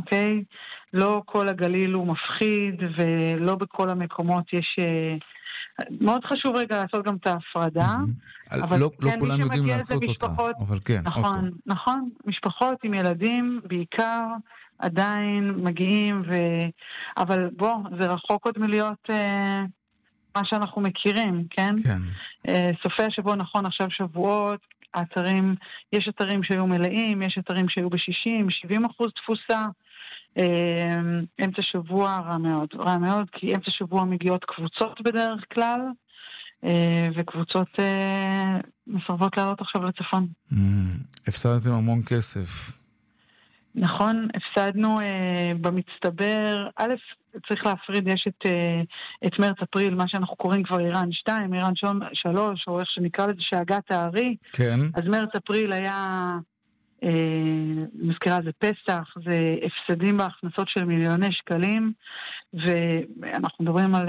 אוקיי? לא כל הגליל הוא מפחיד, ולא בכל המקומות יש... מאוד חשוב רגע לעשות גם את ההפרדה. לא כולם יודעים לעשות אותה, אבל כן. נכון, נכון. משפחות עם ילדים בעיקר עדיין מגיעים, אבל בוא, זה רחוק עוד מלהיות מה שאנחנו מכירים, כן? כן. סופי השבוע, נכון, עכשיו שבועות, יש אתרים שהיו מלאים, יש אתרים שהיו ב-60-70% תפוסה. אמצע שבוע רע מאוד, כי אמצע שבוע מגיעות קבוצות בדרך כלל, וקבוצות מסרבות לעלות עכשיו לצפון. הפסדתם המון כסף. נכון, הפסדנו במצטבר. א', צריך להפריד, יש את מרץ-אפריל, מה שאנחנו קוראים כבר איראן 2, איראן 3, או איך שנקרא לזה שהגת הארי. כן. אז מרץ-אפריל היה... מזכירה זה פסח, זה הפסדים בהכנסות של מיליוני שקלים, ואנחנו מדברים על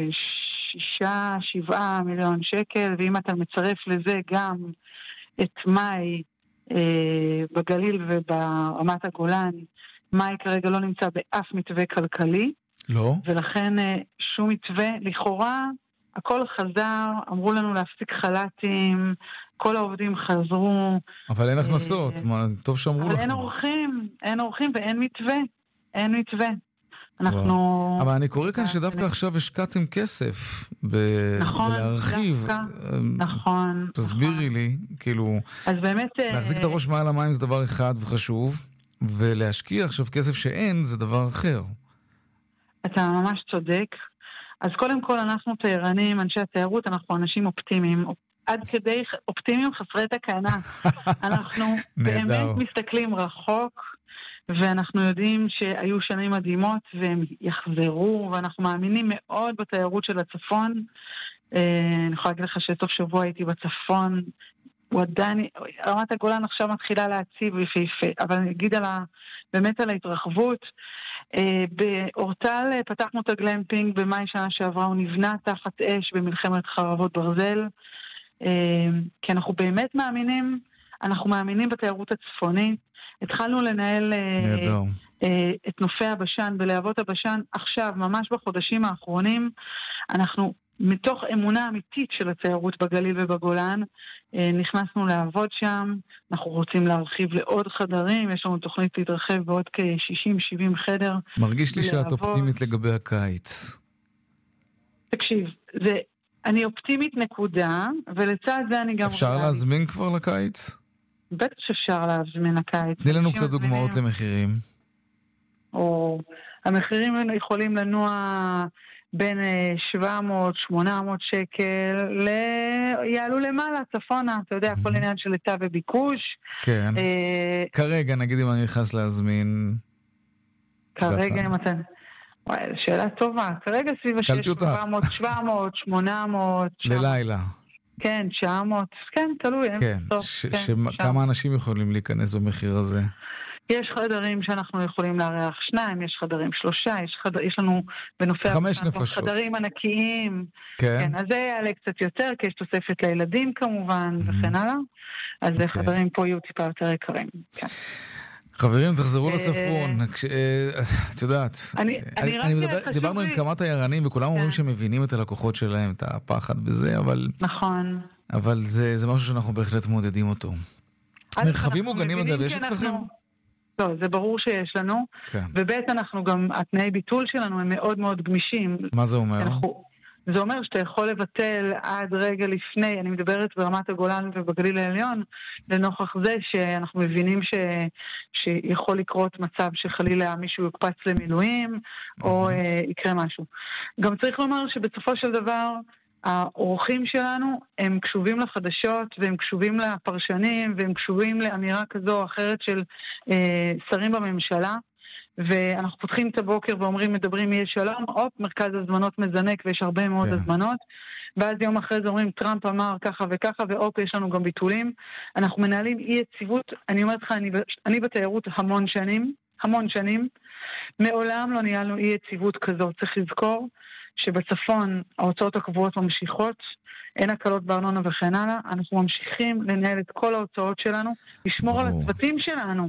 6-7 מיליון שקל, ואם אתה מצרף לזה גם את מאי בגליל וברמת הגולן, מאי כרגע לא נמצא באף מתווה כלכלי, לא. ולכן שום מתווה, לכאורה הכל חזר, אמרו לנו להפסיק חל"תים, כל העובדים חזרו. אבל אין הכנסות, טוב שאמרו לכם. אבל אין אורחים ואין מתווה. אין מתווה. אנחנו... אבל אני קורא כאן שדווקא עכשיו השקעתם כסף בלהרחיב. נכון. תסבירי לי, כאילו... אז באמת... להחזיק את הראש מעל המים זה דבר אחד וחשוב, ולהשקיע עכשיו כסף שאין זה דבר אחר. אתה ממש צודק. אז קודם כל אנחנו תיירנים, אנשי התיירות, אנחנו אנשים אופטימיים, עד כדי אופטימיים חסרי תקנה. אנחנו באמת מסתכלים רחוק, ואנחנו יודעים שהיו שנים מדהימות, והם יחזרו, ואנחנו מאמינים מאוד בתיירות של הצפון. אני יכולה להגיד לך שסוף שבוע הייתי בצפון, רמת הגולן עכשיו מתחילה להציב יפהפה, אבל אני אגיד באמת על ההתרחבות. באורטל פתחנו את הגלמפינג במאי שנה שעברה, הוא נבנה תחת אש במלחמת חרבות ברזל, כי אנחנו באמת מאמינים בתיירות הצפונית. התחלנו לנהל את נופי הבשן ולהבות הבשן עכשיו, ממש בחודשים האחרונים. אנחנו מתוך אמונה אמיתית של התיירות בגליל ובגולן, נכנסנו לעבוד שם, אנחנו רוצים להרחיב לעוד חדרים, יש לנו תוכנית להתרחב בעוד כ-60-70 חדר. מרגיש לי שאת אופטימית לגבי הקיץ. תקשיב, אני אופטימית נקודה, ולצד זה אני גם... אפשר להזמין כבר לקיץ? בטח שאפשר להזמין לקיץ. תני לנו קצת דוגמאות למחירים. המחירים יכולים לנוע... בין 700-800 שקל, יעלו למעלה, צפונה, אתה יודע, כל עניין של היצע וביקוש. כן. כרגע, נגיד אם אני נכנס להזמין... כרגע אם אתה... וואי, שאלה טובה. כרגע סביב 700, 800... ללילה. כן, 900, כן, תלוי. כן, כמה אנשים יכולים להיכנס במחיר הזה? יש חדרים שאנחנו יכולים לארח 2, יש חדרים 3, יש לנו בנופי 5 נפשות. חדרים ענקיים. כן. כן, אז זה יעלה קצת יותר, כי יש תוספת לילדים כמובן, וכן הלאה. אז חדרים פה יהיו טיפה יותר יקרים. כן. חברים, תחזרו לצפון. את יודעת, דיברנו עם כמה תיירנים, וכולם אומרים שהם מבינים את הלקוחות שלהם, את הפחד בזה, אבל... נכון. אבל זה משהו שאנחנו בהחלט מודדים אותו. מרחבים מוגנים, אגב, יש אצלכם? לא, זה ברור שיש לנו, ובית אנחנו גם, התנאי ביטול שלנו הם מאוד מאוד גמישים. מה זה אומר? זה אומר שאתה יכול לבטל עד רגע לפני, אני מדברת ברמת הגולן ובגליל העליון, לנוכח זה שאנחנו מבינים שיכול לקרות מצב שחלילה מישהו יוקפץ למילואים, או יקרה משהו. גם צריך לומר שבסופו של דבר, האורחים שלנו הם קשובים לחדשות והם קשובים לפרשנים והם קשובים לאמירה כזו או אחרת של שרים בממשלה, ואנחנו פותחים את הבוקר ואומרים מדברים יהיה שלום, מרכז הזמנות מזנק ויש הרבה מאוד הזמנות, ואז יום אחרי זה אומרים טראמפ אמר ככה וככה יש לנו גם ביטולים. אנחנו מנהלים אי יציבות. אני אומרת לך, אני בתיירות המון שנים, מעולם לא ניהלנו אי יציבות כזו. צריך לזכור שבצפון ההוצאות הקבועות ממשיכות, אין הקלות בארנונה וכן הלאה, אנחנו ממשיכים לנהל את כל ההוצאות שלנו, לשמור על הצוותים שלנו.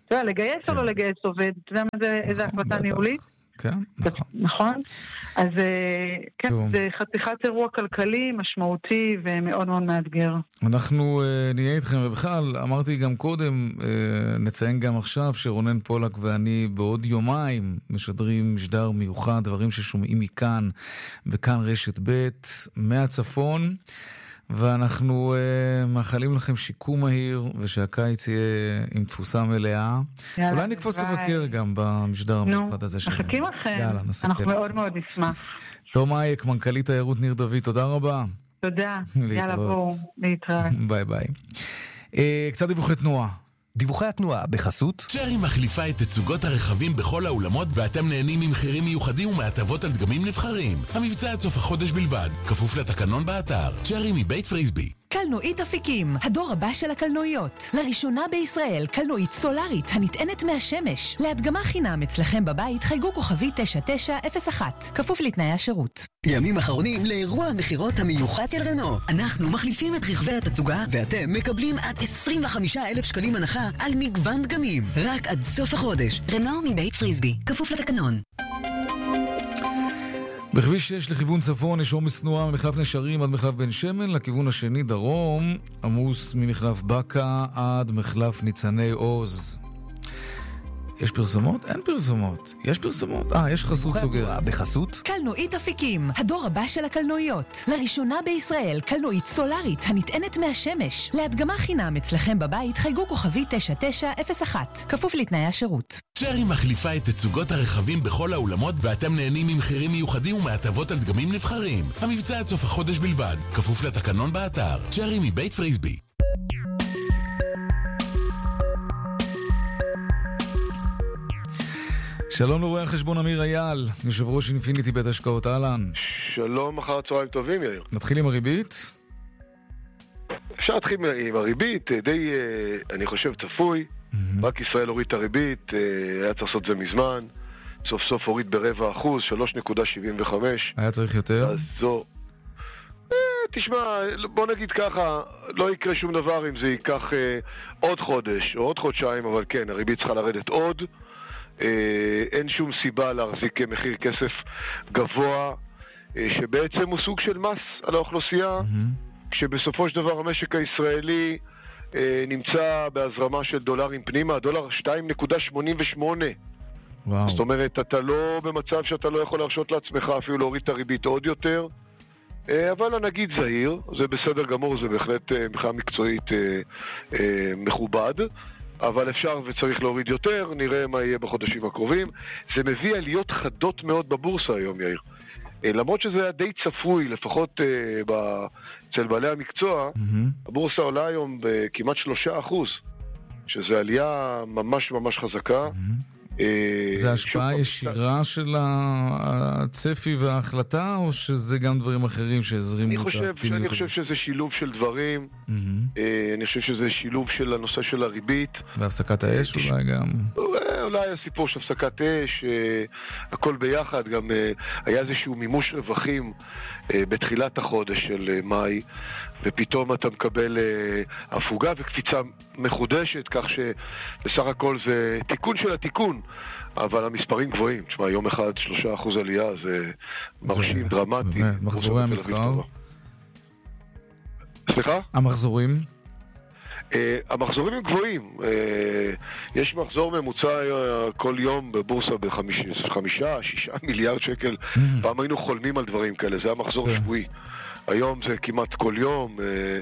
לגייס או לא לגייס עובד, אתה יודע מה זה, איזה החלטה ניהולית? כן, נכון. נכון? אז כן, זה חתיכת אירוע כלכלי, משמעותי ומאוד מאוד מאתגר. אנחנו נהיה איתכם, ובכלל, אמרתי גם קודם, נציין גם עכשיו שרונן פולק ואני בעוד יומיים משדרים משדר מיוחד, דברים ששומעים מכאן, בכאן רשת ב' מהצפון, ואנחנו מאחלים לכם שיקום מהיר, ושהקיץ יהיה עם תפוסה מלאה. אולי נקפוץ לבקר גם במשדר המיוחד הזה שלנו. מחכים לכם. אנחנו מאוד מאוד נשמח. תום אייק, מנכ"לית תיירות ניר דוד, תודה רבה. תודה. יאללה בואו, להתראות. ביי ביי. קצת דיווחי תנועה. דיווחי התנועה בחסות צ'רי מחליפה את תצוגות הרכבים בכל האולמות ואתם נהנים ממחירים מיוחדים ומהטבות על דגמים נבחרים. המבצע עד סוף החודש בלבד, כפוף לתקנון באתר. צ'רי מבית פריסבי. קלנועית אפיקים, הדור הבא של הקלנועיות. לראשונה בישראל, קלנועית סולארית הנטענת מהשמש. להדגמה חינם אצלכם בבית, חייגו כוכבי 9901, כפוף לתנאי השירות. ימים אחרונים לאירוע המחירות המיוחד של רנו. אנחנו מחליפים את רכבי התצוגה ואתם מקבלים עד 25,000 שקלים הנחה על מגוון דגמים. רק עד סוף החודש. רנו מבית פריסבי, כפוף לתקנון. בכביש 6 לכיוון צפון יש עומס תנועה ממחלף נשרים עד מחלף בן שמן, לכיוון השני דרום עמוס ממחלף בקה עד מחלף ניצני עוז. יש פרסומות? אין פרסומות. יש פרסומות? יש חסות סוגרת. בחסות קלנועית אפיקים, הדור הבא של הקלנועיות. לראשונה בישראל, קלנועית סולארית הנטענת מהשמש. להדגמה חינם אצלכם בבית, חייגו כוכבי 9901, כפוף לתנאי השירות. צ'רי מחליפה את תצוגות הרכבים בכל האולמות ואתם נהנים ממחירים מיוחדים ומהטבות על דגמים נבחרים. המבצע עד סוף החודש בלבד, כפוף לתקנון באתר. צ'רי מבית פריסבי. שלום לרואה החשבון אמיר אייל, יושב ראש אינפיניטי בית השקעות, אהלן. שלום, אחר צהריים טובים, יאיר. נתחיל עם הריבית? אפשר להתחיל עם הריבית, די, אני חושב, צפוי. רק ישראל הוריד את הריבית, היה צריך לעשות זה מזמן. סוף סוף הוריד ב0.25%, 3.75. היה צריך יותר? אז זו... תשמע, בוא נגיד ככה, לא יקרה שום דבר אם זה ייקח עוד חודש או עוד חודשיים, אבל כן, הריבית צריכה לרדת עוד. אין שום סיבה להחזיק מחיר כסף גבוה שבעצם הוא סוג של מס על האוכלוסייה, כשבסופו של דבר המשק הישראלי נמצא בהזרמה של דולרים פנימה, הדולר 2.88. זאת אומרת, אתה לא במצב שאתה לא יכול להרשות לעצמך אפילו להוריד את הריבית עוד יותר, אבל הנגיד זהיר, זה בסדר גמור, זה בהחלט מחאה מקצועית מכובד, אבל אפשר וצריך להוריד יותר, נראה מה יהיה בחודשים הקרובים. זה מביא עליות חדות מאוד בבורסה היום, יאיר. למרות שזה היה די צפוי, לפחות אצל בעלי המקצוע, הבורסה עולה היום בכמעט 3%, שזה עלייה ממש ממש חזקה. זה השפעה ישירה של הצפי וההחלטה, או שזה גם דברים אחרים שהזרימו את האופטימיות? אני חושב שזה שילוב של דברים. אני חושב שזה שילוב של הנושא של הריבית. והפסקת האש אולי גם? אולי הסיפור של הפסקת האש, הכל ביחד. גם היה איזשהו מימוש רווחים בתחילת החודש של מאי, ופתאום אתה מקבל הפוגה וקפיצה מחודשת, כך שבסך הכל זה תיקון של התיקון, אבל המספרים גבוהים. תשמע, יום אחד 3% עלייה זה מרשים, דרמטי. מחזורי המסחר? סליחה? המחזורים? המחזורים הם גבוהים. יש מחזור ממוצע כל יום בבורסה ב5-6 מיליארד שקל. פעם היינו חולמים על דברים כאלה, זה המחזור השבועי. היום זה כמעט כל יום,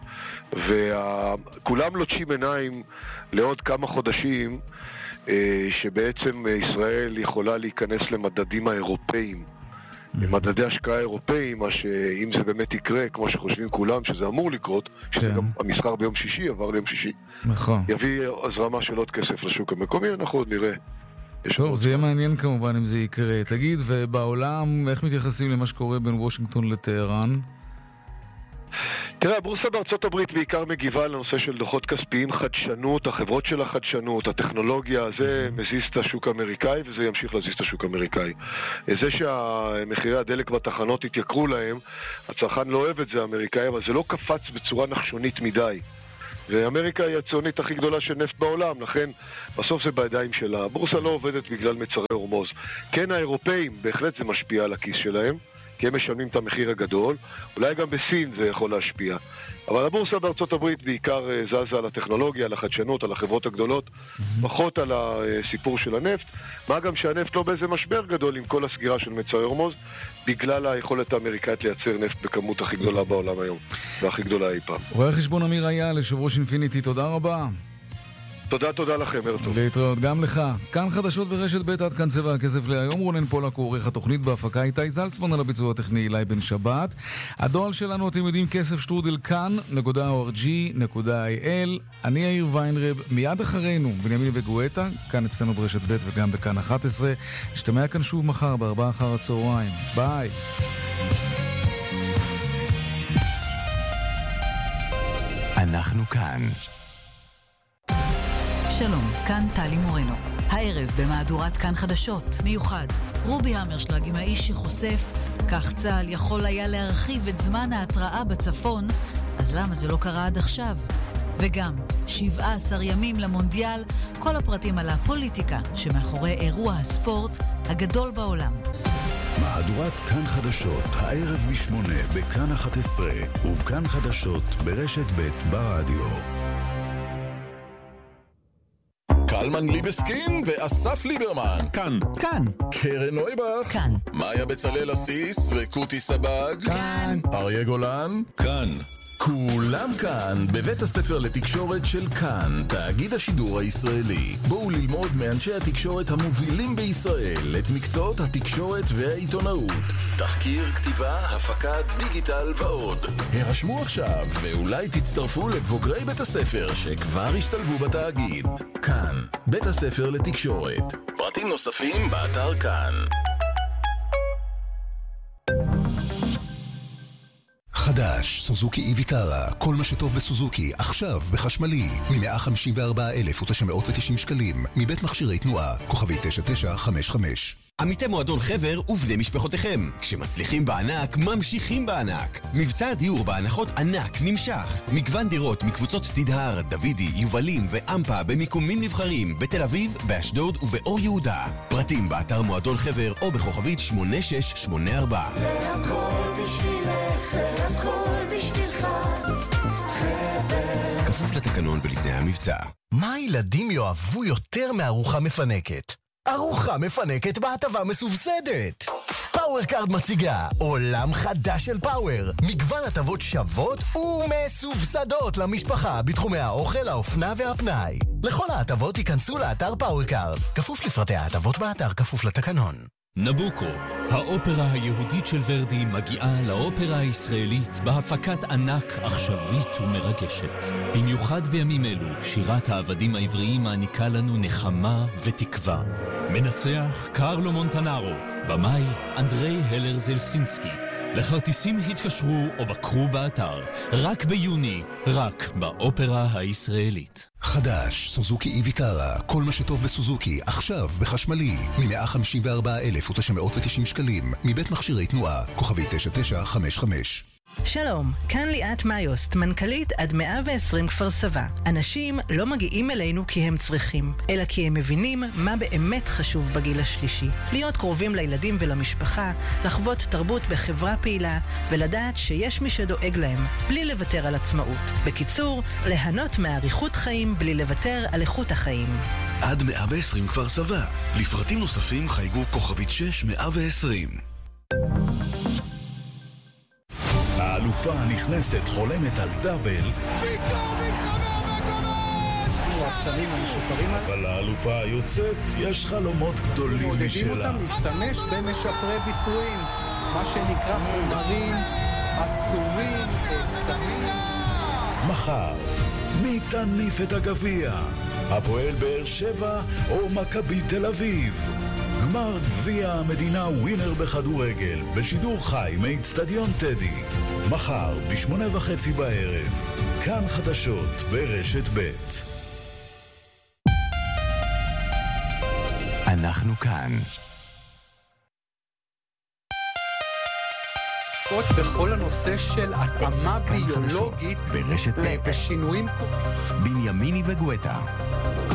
וכולם לוטשים עיניים לעוד כמה חודשים שבעצם ישראל יכולה להיכנס למדדים האירופאים, למדדי השקעה האירופאים, מה שאם זה באמת יקרה, כמו שחושבים כולם שזה אמור לקרות, שגם המסחר ביום שישי עבר ליום שישי, יביא הזרמה של עוד כסף לשוק המקומי, אנחנו עוד נראה. טוב, זה יהיה מעניין כמובן אם זה יקרה. תגיד, ובעולם, איך מתייחסים למה שקורה בין וושינגטון לטהרן? תראה, הבורסה בארצות הברית בעיקר מגיבה לנושא של דוחות כספיים, חדשנות, החברות של החדשנות, הטכנולוגיה, זה מזיז את השוק האמריקאי וזה ימשיך להזיז את השוק האמריקאי. זה שהמחירי הדלק והתחנות התייקרו להם, הצרכן לא אוהב את זה האמריקאי, אבל זה לא קפץ בצורה נחשונית מדי. ואמריקה היא הציונית הכי גדולה של נפט בעולם, לכן בסוף זה בידיים שלה. הבורסה לא עובדת בגלל מצרי הורמוז. כן, האירופאים, בהחלט זה משפיע על הכיס שלהם, כי הם משלמים את המחיר הגדול, אולי גם בסין זה יכול להשפיע. אבל הבורסה בארצות הברית בעיקר זזה על הטכנולוגיה, על החדשנות, על החברות הגדולות, פחות על הסיפור של הנפט, מה גם שהנפט לא באיזה משבר גדול עם כל הסגירה של מצרי הורמוז, בגלל היכולת האמריקאית לייצר נפט בכמות הכי גדולה בעולם היום, והכי גדולה אי פעם. רואה חשבון אמיר אייל, יושב ראש אינפיניטי, תודה רבה. תודה לכם, ערב טוב. להתראות גם לך. כאן חדשות ברשת ב' עד כאן צבע הכסף להיום. רונן פולק הוא עורך התוכנית בהפקה, איתי זלצמן על הביצוע הטכני, אילי בן שבת. הדואל שלנו, אתם יודעים, כסף שטרודל כאן.org.il. אני יאיר ויינרב, מיד אחרינו בנימין וגואטה, כאן אצלנו ברשת ב' וגם בכאן 11. נשתמע כאן שוב מחר ב4 אחר הצהריים. ביי. אנחנו כאן. שלום, כאן טלי מורנו. הערב במהדורת כאן חדשות, מיוחד. רובי המרשלג עם האיש שחושף, כך צה"ל יכול היה להרחיב את זמן ההתראה בצפון, אז למה זה לא קרה עד עכשיו? וגם, 17 ימים למונדיאל, כל הפרטים על הפוליטיקה שמאחורי אירוע הספורט הגדול בעולם. מהדורת כאן חדשות, הערב ב8 בכאן 11, ובכאן חדשות ברשת ב' ברדיו. קלמן ליבסקין ואסף ליברמן. כאן. קרן נויבך. כאן. מאיה בצלאל אסיס וקוטי סבג. כאן. אריה גולן. כאן. כולם כאן בבית הספר לתקשורת של כאן, תאגיד השידור הישראלי. בואו ללמוד מאנשי התקשורת המובילים בישראל את מקצועות התקשורת והעיתונאות. תחקיר, כתיבה, הפקה, דיגיטל ועוד. הרשמו עכשיו ואולי תצטרפו לבוגרי בית הספר שכבר השתלבו בתאגיד. כאן, בית הספר לתקשורת. פרטים נוספים באתר כאן. חדש, סוזוקי איביטרה, כל מה שטוב בסוזוקי, עכשיו בחשמלי, מ-154,990 שקלים, מבית מכשירי תנועה, כוכבי 9955. עמיתי מועדון חבר ובני משפחותיכם. כשמצליחים בענק, ממשיכים בענק. מבצע הדיור בהנחות ענק נמשך. מגוון דירות מקבוצות תדהר, דוידי, יובלים ואמפה במיקומים נבחרים בתל אביב, באשדוד ובאור יהודה. פרטים באתר מועדון חבר או בכוכבית 8684. זה הכל בשבילך, זה הכל בשבילך. חבר. כפוף לתקנון ולתנאי המבצע. מה הילדים יאהבו יותר מארוחה מפנקת? ארוחה מפנקת בהטבה מסובסדת. פאוור קארד מציגה עולם חדש של פאוור, מגוון הטבות שוות ומסובסדות למשפחה בתחומי האוכל, האופנה והפנאי. לכל ההטבות ייכנסו לאתר פאוור קארד, כפוף לפרטי ההטבות באתר, כפוף לתקנון. נבוקו, האופרה היהודית של ורדי מגיעה לאופרה הישראלית בהפקת ענק עכשווית ומרגשת. במיוחד בימים אלו, שירת העבדים העבריים מעניקה לנו נחמה ותקווה. מנצח קרלו מונטנארו, במאי אנדרי הלר זלסינסקי. לכרטיסים התקשרו או בקרו באתר. רק ביוני, רק באופרה הישראלית. חדש, סוזוקי איביטרה, כל מה שטוב בסוזוקי, עכשיו בחשמלי, מ-154,990 שקלים, מבית מכשירי תנועה, כוכבי 9955. שלום, כאן ליאת מאיוסט, מנכ"לית עד 120 כפר סבא. אנשים לא מגיעים אלינו כי הם צריכים, אלא כי הם מבינים מה באמת חשוב בגיל השלישי. להיות קרובים לילדים ולמשפחה, לחוות תרבות בחברה פעילה, ולדעת שיש מי שדואג להם, בלי לוותר על עצמאות. בקיצור, ליהנות מאריכות חיים בלי לוותר על איכות החיים. עד 120 כפר סבא. לפרטים נוספים חייגו כוכבית 6120. האלופה הנכנסת חולמת על דאבל, פתאום מתחבר וכובש! הצלים המשופרים, אבל האלופה היוצאת יש חלומות גדולים משלה. מעודדים אותם להשתמש במשפרי ביצועים, מה שנקרא חומרים אסורים, סמים. מחר, מי תניף את הגביע? הפועל באר שבע או מכבי תל אביב? גמר גביע המדינה ווינר בכדורגל בשידור חי מאצטדיון טדי, מחר ב8:30 בערב. כאן חדשות ברשת ב'. אנחנו כאן. עוסקות בכל הנושא של התאמה ביולוגית ברשת ב' ושינויים. בנימיני וגואטה.